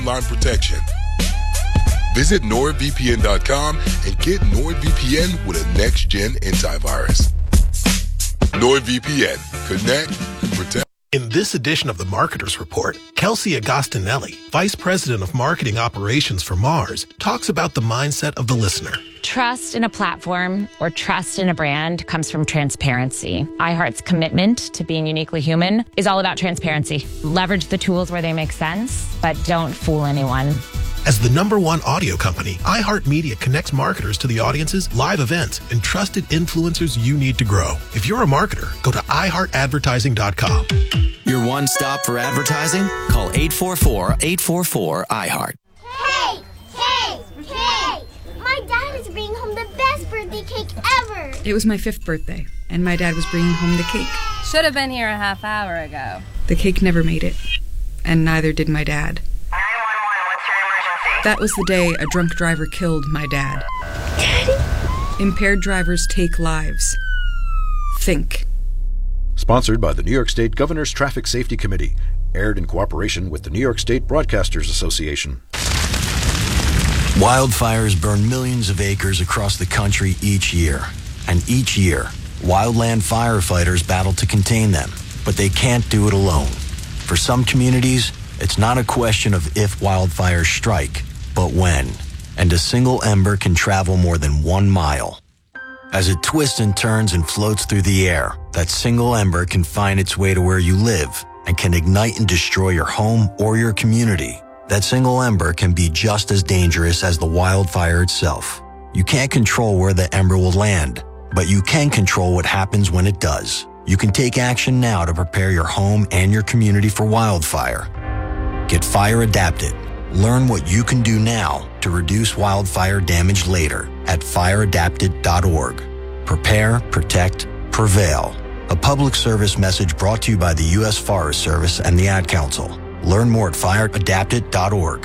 online protection. Visit NordVPN.com and get NordVPN with a next-gen antivirus. NordVPN. Connect, protect. In this edition of the Marketer's Report, Kelsey Agostinelli, Vice President of Marketing Operations for Mars, talks about the mindset of the listener. Trust in a platform or trust in a brand comes from transparency. iHeart's commitment to being uniquely human is all about transparency. Leverage the tools where they make sense, but don't fool anyone. As the #1 audio company, iHeartMedia connects marketers to the audiences, live events, and trusted influencers you need to grow. If you're a marketer, go to iHeartAdvertising.com. Your one stop for advertising? Call 844-844-iHeart. Hey! My dad is bringing home the best birthday cake ever! It was my 5th birthday, and my dad was bringing home the cake. Should have been here a half hour ago. The cake never made it, and neither did my dad. 911, what's your emergency? That was the day a drunk driver killed my dad. Daddy? Impaired drivers take lives. Think. Sponsored by the New York State Governor's Traffic Safety Committee. Aired in cooperation with the New York State Broadcasters Association. Wildfires burn millions of acres across the country each year. And each year, wildland firefighters battle to contain them. But they can't do it alone. For some communities, it's not a question of if wildfires strike, but when. And a single ember can travel more than 1 mile. As it twists and turns and floats through the air, that single ember can find its way to where you live and can ignite and destroy your home or your community. That single ember can be just as dangerous as the wildfire itself. You can't control where the ember will land, but you can control what happens when it does. You can take action now to prepare your home and your community for wildfire. Get fire adapted. Learn what you can do now to reduce wildfire damage later at fireadapted.org. Prepare, protect, prevail. A public service message brought to you by the U.S. Forest Service and the Ad Council. Learn more at fireadapted.org.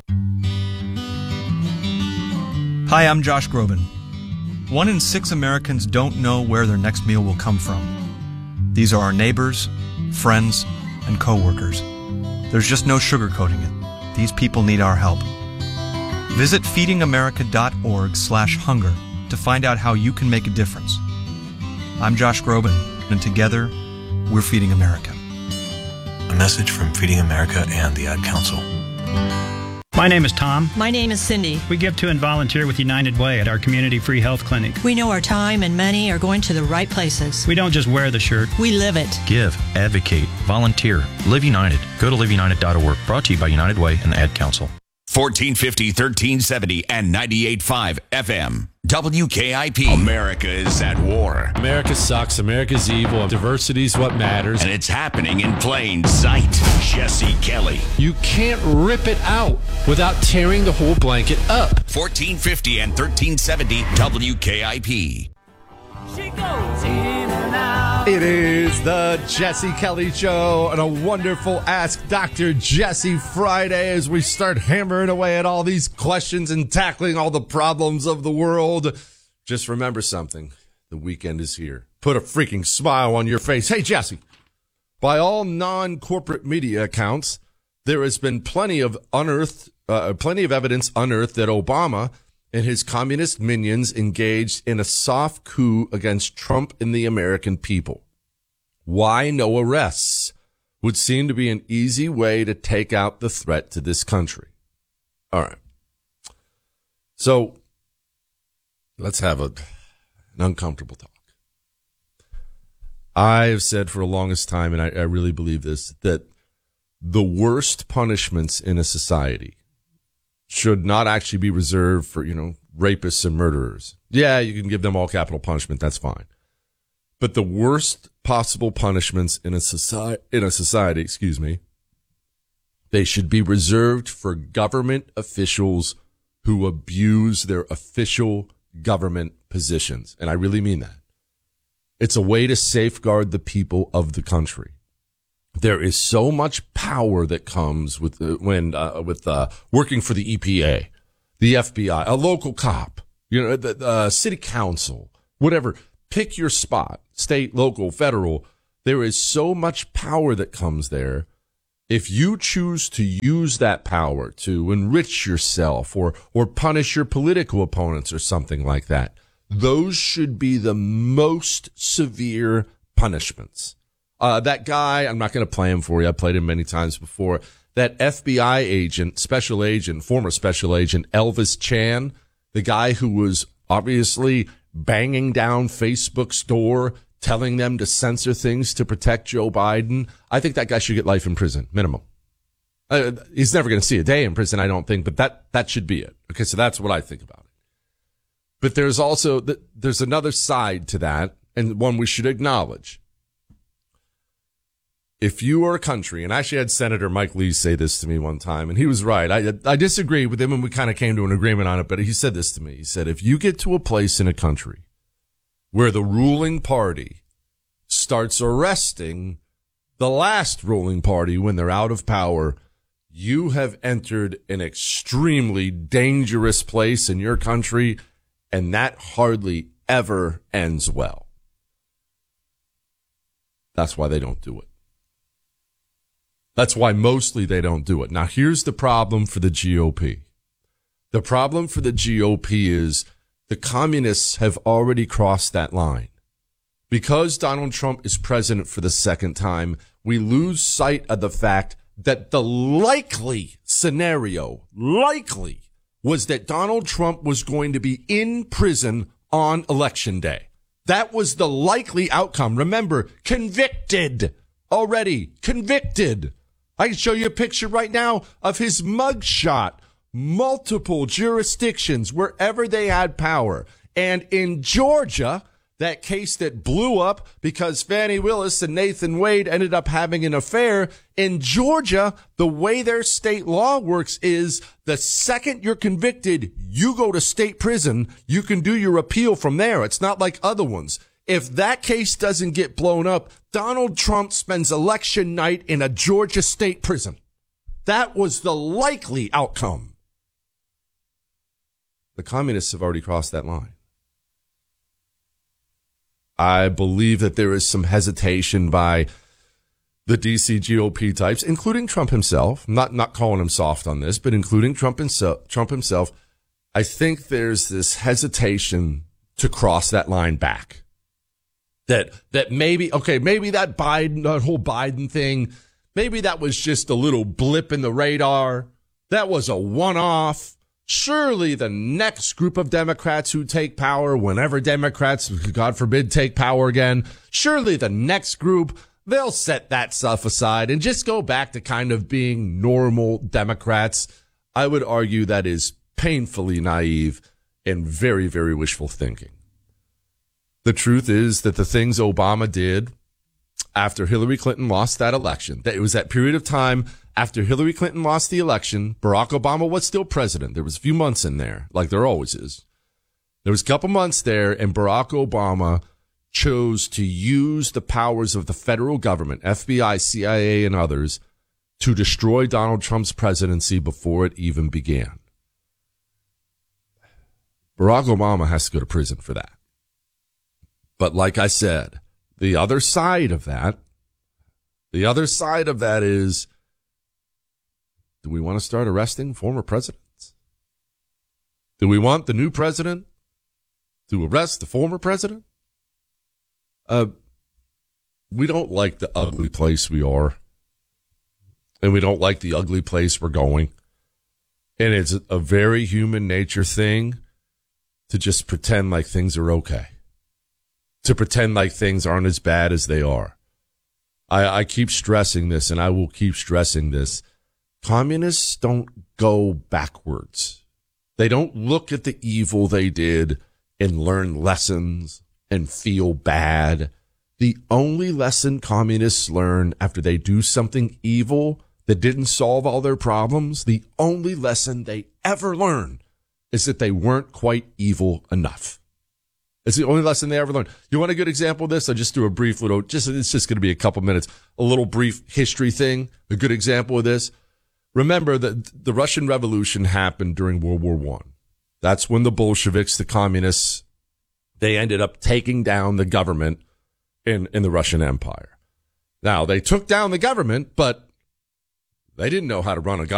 Hi, I'm Josh Groban. 1 in 6 Americans don't know where their next meal will come from. These are our neighbors, friends, and coworkers. There's just no sugarcoating it. These people need our help. Visit feedingamerica.org/hunger to find out how you can make a difference. I'm Josh Groban, and together, we're Feeding America. A message from Feeding America and the Ad Council. My name is Tom. My name is Cindy. We give to and volunteer with United Way at our community free health clinic. We know our time and money are going to the right places. We don't just wear the shirt. We live it. Give, advocate, volunteer, live United. Go to liveunited.org. Brought to you by United Way and the Ad Council. 1450, 1370, and 98.5 FM. WKIP. America is at war. America sucks. America's evil. Diversity's what matters. And it's happening in plain sight. Jesse Kelly. You can't rip it out without tearing the whole blanket up. 1450 and 1370 WKIP. She goes in and out. It is the Jesse Kelly Show and a wonderful Ask Dr. Jesse Friday as we start hammering away at all these questions and tackling all the problems of the world. Just remember something. The weekend is here. Put a freaking smile on your face. Hey, Jesse, by all non-corporate media accounts, there has been plenty of evidence unearthed that Obama and his communist minions engaged in a soft coup against Trump and the American people. Why no arrests? Would seem to be an easy way to take out the threat to this country. All right. So let's have an uncomfortable talk. I've said for the longest time, and I really believe this, that the worst punishments in a society should not actually be reserved for, rapists and murderers. Yeah, you can give them all capital punishment. That's fine. But the worst possible punishments in a society, they should be reserved for government officials who abuse their official government positions. And I really mean that. It's a way to safeguard the people of the country. There is so much power that comes with working for the EPA, the FBI, a local cop, the city council, whatever. Pick your spot, state, local, federal. There is so much power that comes there If you choose to use that power to enrich yourself or punish your political opponents or something like that, those should be the most severe punishments. That guy, I'm not going to play him for you. I played him many times before. That FBI agent, former special agent, Elvis Chan, the guy who was obviously banging down Facebook's door, telling them to censor things to protect Joe Biden. I think that guy should get life in prison, minimum. He's never going to see a day in prison, I don't think, but that should be it. Okay, so that's what I think about it. But there's also, there's another side to that, and one we should acknowledge. If you are a country, and I actually had Senator Mike Lee say this to me one time, and he was right. I disagree with him, and we kind of came to an agreement on it, but he said this to me. He said, if you get to a place in a country where the ruling party starts arresting the last ruling party when they're out of power, you have entered an extremely dangerous place in your country, and that hardly ever ends well. That's why they don't do it. That's why mostly they don't do it. Now, here's the problem for the GOP. The problem for the GOP is the communists have already crossed that line. Because Donald Trump is president for the second time, we lose sight of the fact that the likely scenario, was that Donald Trump was going to be in prison on Election Day. That was the likely outcome. Remember, convicted already, convicted. I can show you a picture right now of his mugshot. Multiple jurisdictions, wherever they had power. And in Georgia, that case that blew up because Fani Willis and Nathan Wade ended up having an affair. In Georgia, the way their state law works is the second you're convicted, you go to state prison. You can do your appeal from there. It's not like other ones. If that case doesn't get blown up, Donald Trump spends election night in a Georgia state prison. That was the likely outcome. The communists have already crossed that line. I believe that there is some hesitation by the DC GOP types, including Trump himself. Not calling him soft on this, but including Trump himself. I think there's this hesitation to cross that line back. That maybe that whole Biden thing, maybe that was just a little blip in the radar. That was a one-off. Surely the next group of Democrats who take power, whenever Democrats, God forbid, take power again, surely the next group, they'll set that stuff aside and just go back to kind of being normal Democrats. I would argue that is painfully naive and very, very wishful thinking. The truth is that the things Obama did after Hillary Clinton lost that election, that it was that period of time after Hillary Clinton lost the election, Barack Obama was still president. There was a few months in there, like there always is. There was a couple months there, and Barack Obama chose to use the powers of the federal government, FBI, CIA, and others, to destroy Donald Trump's presidency before it even began. Barack Obama has to go to prison for that. But like I said, the other side of that is, do we want to start arresting former presidents? Do we want the new president to arrest the former president? We don't like the ugly place we are, and we don't like the ugly place we're going. And it's a very human nature thing to just pretend like things are okay. To pretend like things aren't as bad as they are. I keep stressing this, and I will keep stressing this. Communists don't go backwards. They don't look at the evil they did and learn lessons and feel bad. The only lesson communists learn after they do something evil that didn't solve all their problems, the only lesson they ever learn is that they weren't quite evil enough. It's the only lesson they ever learned. You want a good example of this? I'll just do a brief little, it's just going to be a couple minutes, a little brief history thing, a good example of this. Remember that the Russian Revolution happened during World War I. That's when the Bolsheviks, the communists, they ended up taking down the government in the Russian Empire. Now, they took down the government, but They didn't know how to run a